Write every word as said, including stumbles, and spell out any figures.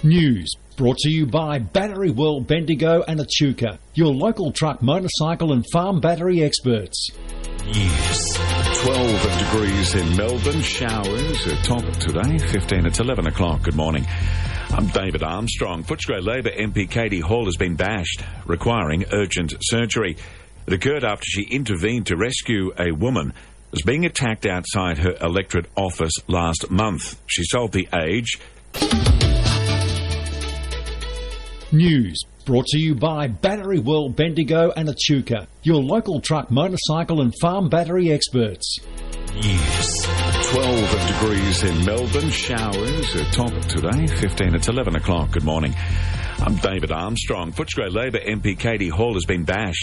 News brought to you by Battery World, Bendigo and Echuca, your local truck, motorcycle and farm battery experts. News. twelve degrees in Melbourne, showers at top today, fifteen, it's eleven o'clock. Good morning. I'm David Armstrong. Footscray Labor M P Katie Hall has been bashed, requiring urgent surgery. It occurred after she intervened to rescue a woman who was being attacked outside her electorate office last month. She told The Age. News brought to you by Battery World, Bendigo and Echuca, your local truck, motorcycle and farm battery experts. News. twelve degrees in Melbourne, showers at top today, fifteen, it's eleven o'clock. Good morning. I'm David Armstrong. Footscray Labor M P Katie Hall has been bashed